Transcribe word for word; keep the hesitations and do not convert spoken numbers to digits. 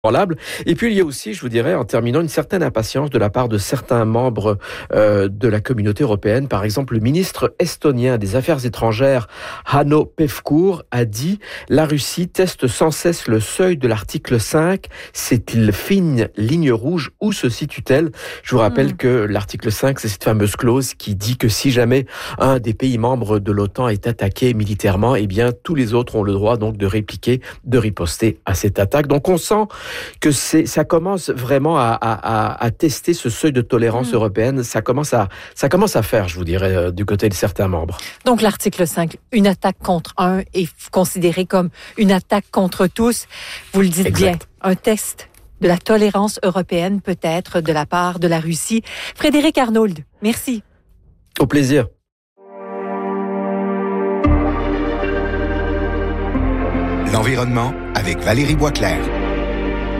Et puis il y a aussi, je vous dirais, en terminant, une certaine impatience de la part de certains membres euh, de la communauté européenne. Par exemple, le ministre estonien des Affaires étrangères, Hanno Pevkur, a dit « La Russie teste sans cesse le seuil de l'article cinq. C'est-il fine ligne rouge? Où se situe-t-elle » Je vous rappelle mmh. que l'article cinq, c'est cette fameuse clause qui dit que si jamais un des pays membres de l'OTAN est attaqué militairement, eh bien tous les autres ont le droit donc de répliquer, de riposter à cette attaque. Donc on sent que c'est, ça commence vraiment à, à, à tester ce seuil de tolérance mmh. européenne. Ça commence à, ça commence à faire, je vous dirais, euh, du côté de certains membres. Donc l'article cinq, une attaque contre un est considérée comme une attaque contre tous. Vous le dites exact. Bien, un test de la tolérance européenne peut-être de la part de la Russie. Frédéric Arnould, merci. Au plaisir. L'environnement avec Valérie Boisclair.